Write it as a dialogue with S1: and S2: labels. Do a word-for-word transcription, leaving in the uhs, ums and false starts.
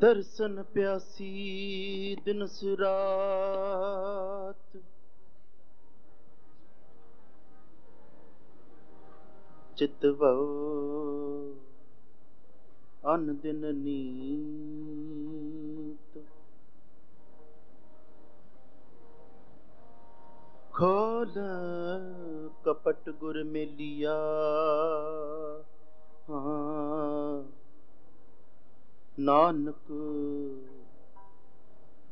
S1: दर्शन प्यासी दिन सुरात, चितवो अन दिन नीत। खोल कपट गुर मेलिया, हाँ नानक